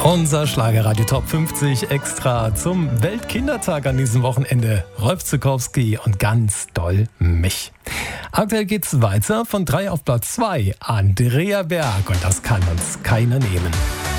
Unser Schlagerradio Top 50 extra zum Weltkindertag an diesem Wochenende. Rolf Zuckowski und ganz doll mich. Aktuell geht's weiter von 3 auf Platz 2. Andrea Berg, und das kann uns keiner nehmen.